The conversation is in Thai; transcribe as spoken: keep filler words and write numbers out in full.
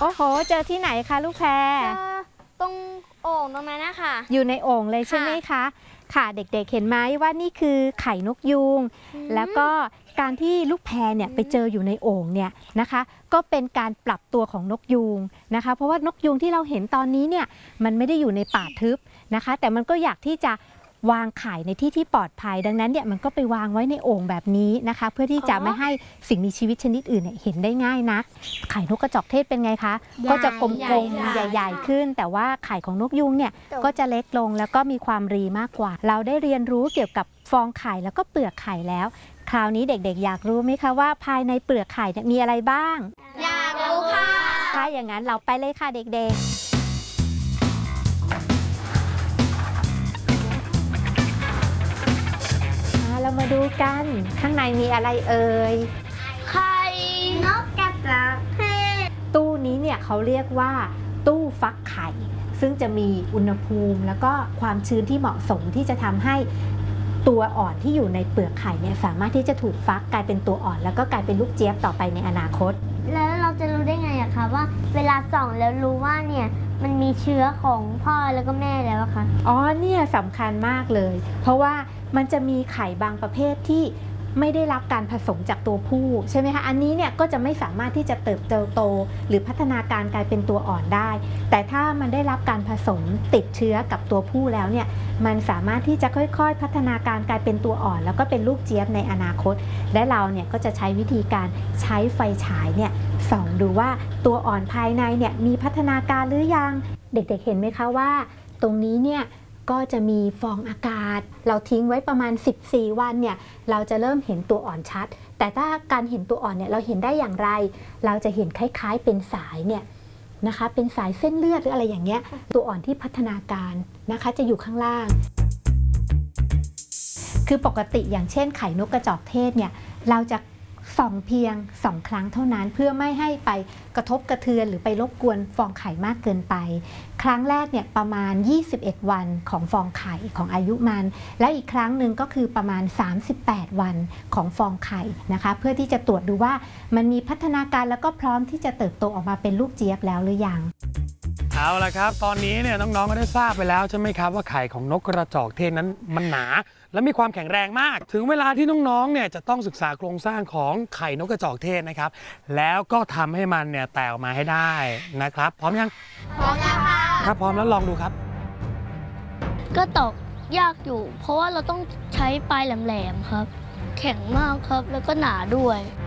โอ้โหเจอที่ไหนคะลูกแพรเจอตรงโอ่งตรงนั้นนะคะอยู่ในโอ่งเลยใช่ไหมคะค่ะเด็กๆเห็นไหมว่านี่คือไข่นกยูงแล้วก็การที่ลูกแพรเนี่ยไปเจออยู่ในโอ่งเนี่ยนะคะก็เป็นการปรับตัวของนกยูงนะคะเพราะว่านกยูงที่เราเห็นตอนนี้เนี่ยมันไม่ได้อยู่ในป่าทึบนะคะแต่มันก็อยากที่จะวางไข่ในที่ที่ปลอดภัยดังนั้นเนี่ยมันก็ไปวางไว้ในโอ่งแบบนี้นะคะเพื่อที่จะไม่ให้สิ่งมีชีวิตชนิดอื่นเนี่ยเห็นได้ง่ายนักไข่นกกระจอกเทศเป็นไงคะก็จะกลมๆใหญ่ๆขึ้นแต่ว่าไข่ของนกยูงเนี่ยก็จะเล็กลงแล้วก็มีความรีมากกว่าเราได้เรียนรู้เกี่ยวกับฟองไข่แล้วก็เปลือกไข่แล้วคราวนี้เด็กๆอยากรู้ไหมคะว่าภายในเปลือกไข่มีอะไรบ้างอยากรู้ค่ะถ้าอย่างนั้นเราไปเลยค่ะเด็กๆเรามาดูกันข้างในมีอะไรเอ่ยไข่นกกระจอกเทศตู้นี้เนี่ยเขาเรียกว่าตู้ฟักไข่ซึ่งจะมีอุณหภูมิแล้วก็ความชื้นที่เหมาะสมที่จะทำให้ตัวอ่อนที่อยู่ในเปลือกไข่เนี่ยสามารถที่จะถูกฟักกลายเป็นตัวอ่อนแล้วก็กลายเป็นลูกเจี๊ยบต่อไปในอนาคตแล้วเราจะรู้ได้ไงอะคะว่าเวลาส่องแล้วรู้ว่าเนี่ยมันมีเชื้อของพ่อแล้วก็แม่แล้วอะคะอ๋อเนี่ยสำคัญมากเลยเพราะว่ามันจะมีไข่บางประเภทที่ไม่ได้รับการผสมจากตัวผู้ใช่ไหมคะอันนี้เนี่ยก็จะไม่สามารถที่จะเติบโตโตหรือพัฒนาการกลายเป็นตัวอ่อนได้แต่ถ้ามันได้รับการผสมติดเชื้อกับตัวผู้แล้วเนี่ยมันสามารถที่จะค่อยๆพัฒนาการกลายเป็นตัวอ่อนแล้วก็เป็นลูกเจี๊ยบในอนาคตและเราเนี่ยก็จะใช้วิธีการใช้ไฟฉายเนี่ยส่องดูว่าตัวอ่อนภายในเนี่ยมีพัฒนาการหรือยังเด็กๆเห็นไหมคะว่าตรงนี้เนี่ยก็จะมีฟองอากาศเราทิ้งไว้ประมาณสิบสี่วันเนี่ยเราจะเริ่มเห็นตัวอ่อนชัดแต่ถ้าการเห็นตัวอ่อนเนี่ยเราเห็นได้อย่างไรเราจะเห็นคล้ายๆเป็นสายเนี่ยนะคะเป็นสายเส้นเลือดหรืออะไรอย่างเงี้ยตัวอ่อนที่พัฒนาการนะคะจะอยู่ข้างล่างคือปกติอย่างเช่นไข่นกกระจอกเทศเนี่ยเราจะส่องเพียงสองครั้งเท่านั้นเพื่อไม่ให้ไปกระทบกระเทือนหรือไปรบกวนฟองไข่มากเกินไปครั้งแรกเนี่ยประมาณยี่สิบเอ็ดวันของฟองไข่ของอายุมันและอีกครั้งหนึ่งก็คือประมาณสามสิบแปดวันของฟองไข่นะคะเพื่อที่จะตรวจดูว่ามันมีพัฒนาการแล้วก็พร้อมที่จะเติบโตออกมาเป็นลูกเจี๊ยบแล้วหรือยังเอาละครับตอนนี้เนี่ยน้องๆก็ได้ทราบไปแล้วใช่ไหมครับว่าไข่ของนกกระจอกเทศนั้นมันหนาและมีความแข็งแรงมากถึงเวลาที่น้องๆเนี่ยจะต้องศึกษาโครงสร้างของไข่นกกระจอกเทศนะครับแล้วก็ทำให้มันเนี่ยแตกออกมาให้ได้นะครับพร้อมยังพร้อมแล้วค่ะถ้าพร้อมแล้วลองดูครับก็ตอกยากอยู่เพราะว่าเราต้องใช้ปลายแหลมๆครับแข็งมากครับแล้วก็หนาด้วย